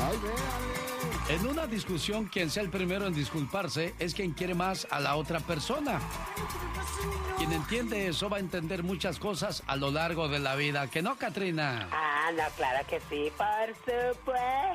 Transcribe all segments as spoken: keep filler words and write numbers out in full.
Ay, véale. En una discusión, quien sea el primero en disculparse es quien quiere más a la otra persona. Quien entiende eso va a entender muchas cosas a lo largo de la vida. ¿Que no, Catrina? Ah, no, claro que sí, por supuesto.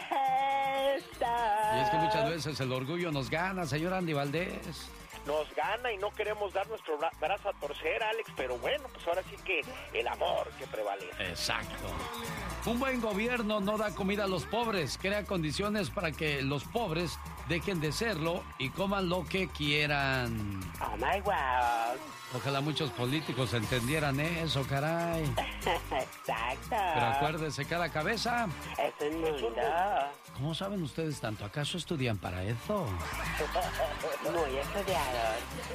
Y es que muchas veces el orgullo nos gana, señor Andy Valdés. Nos gana y no queremos dar nuestro bra- brazo a torcer, Alex, pero bueno, pues ahora sí que el amor que prevalece. Exacto. Un buen gobierno no da comida a los pobres, crea condiciones para que los pobres dejen de serlo y coman lo que quieran. Oh my wow. Ojalá muchos políticos entendieran eso, caray. Exacto. Pero acuérdese, cada cabeza. Es un mundo. ¿Cómo saben ustedes tanto? ¿Acaso estudian para eso? Muy estudiados.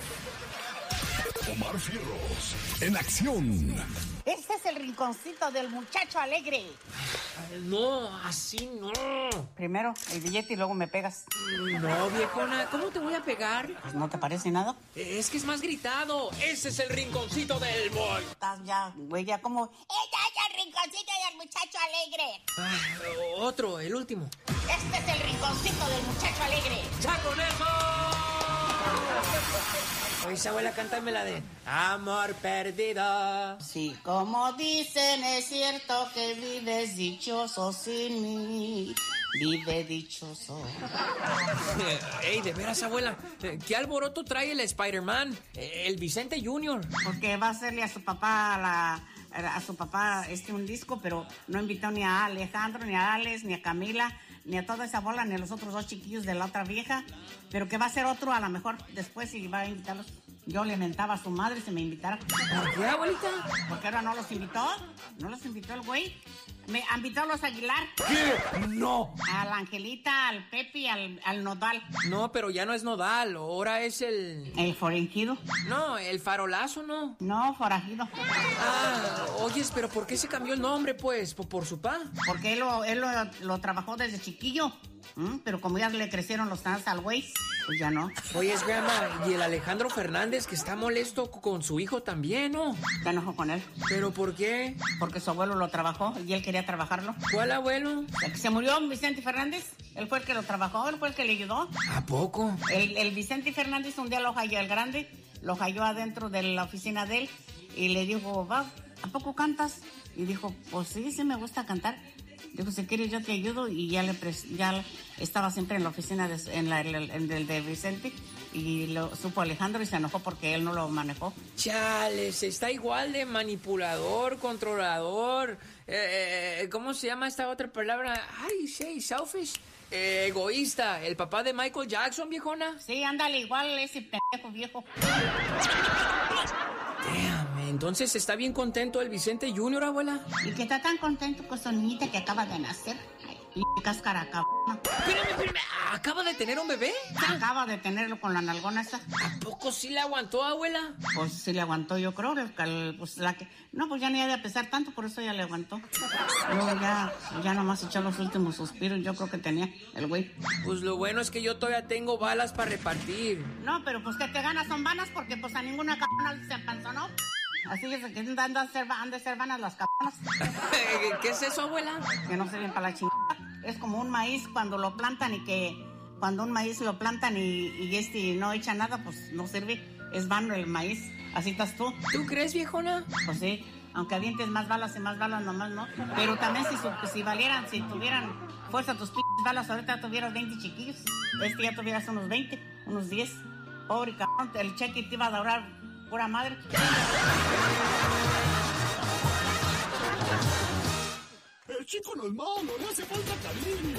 Omar Fierros, en acción. Este es el rinconcito del muchacho alegre. No, así no. Primero el billete y luego me pegas. No, viejona, ¿cómo te voy a pegar? Pues, ¿no te parece nada? Es que es más gritado. Ese es el rinconcito del boy. Estás ya, güey, ya como... ¡Este es el rinconcito del muchacho alegre! Ah, otro, el último. Este es el rinconcito del muchacho alegre. ¡Ya con eso! Oye, abuela, cántame la de Amor Perdido. Sí, como dicen, es cierto que vives dichoso sin mí. Vive dichoso. Ey, de veras, abuela, ¿qué alboroto trae el Spider-Man? El Vicente Junior. Porque va a hacerle a su papá a la... a su papá este un disco, pero no invitó ni a Alejandro, ni a Alex, ni a Camila, ni a toda esa bola, ni a los otros dos chiquillos de la otra vieja, pero que va a ser otro a lo mejor después y va a invitarlos. Yo le mentaba a su madre si me invitara. ¿Por qué, abuelita? Porque ahora no los invitó, no los invitó el güey. Me invitó a los Aguilar. ¿Qué? No. A la Angelita, al Pepe, al, al Nodal. No, pero ya no es Nodal, ahora es el... El forenquido. No, el farolazo, ¿no? No, forajido. Ah, oyes, pero ¿por qué se cambió el nombre, pues? ¿Por, por su pa? Porque él lo, él lo, lo trabajó desde chiquillo. ¿Mm? Pero como ya le crecieron los tantos al güey, pues ya no. Oyes, grandma, y el Alejandro Fernández que está molesto con su hijo también, ¿no? Se enojó con él. ¿Pero por qué? Porque su abuelo lo trabajó y él quería trabajarlo. ¿Cuál abuelo? El que se murió, Vicente Fernández. Él fue el que lo trabajó, él fue el que le ayudó. ¿A poco? El, el Vicente Fernández un día lo halló, el grande, lo halló adentro de la oficina de él y le dijo, va, ¿a poco cantas? Y dijo, pues sí, sí me gusta cantar. Dijo, si quieres yo te ayudo, y ya le pres ya estaba siempre en la oficina de, en la en el de Vicente, y lo supo Alejandro y se enojó porque él no lo manejó. Chales, está igual de manipulador, controlador, eh, eh, ¿cómo se llama esta otra palabra? Ay, sí, selfish, eh, egoísta, el papá de Michael Jackson, viejona. Sí, ándale, igual ese pendejo viejo. Damn, entonces está bien contento el Vicente Junior, abuela. Y que está tan contento con su niñita que acaba de nacer. Ay, y cáscara cabrona. Espérame, espérame, ¿acaba de tener un bebé? Acaba de tenerlo con la nalgona esa. ¿A poco sí le aguantó, abuela? Pues sí le aguantó, yo creo. El, el, pues la que... No, pues ya ni ha de pesar tanto, por eso ya le aguantó. Luego ya, ya nomás echó los últimos suspiros, yo creo que tenía el güey. Pues lo bueno es que yo todavía tengo balas para repartir. No, pero pues que te ganas son vanas, porque pues a ninguna cabrona se empanzonó. Así es que han de ser, han de ser vanas las cabronas. ¿Qué es eso, abuela? Que no sirven para la chingada. Es como un maíz cuando lo plantan y que... Cuando un maíz lo plantan y, y este no echa nada, pues no sirve. Es vano el maíz. Así estás tú. ¿Tú crees, viejona? Pues sí. Aunque avientes más balas y más balas nomás, ¿no? Pero también si, si valieran, si tuvieran fuerza tus p*** balas, ahorita tuvieras veinte chiquillos. Este ya tuvieras unos veinte, unos diez. Pobre cabrón, el cheque te iba a durar pura madre. El chico no es malo, le hace falta cariño.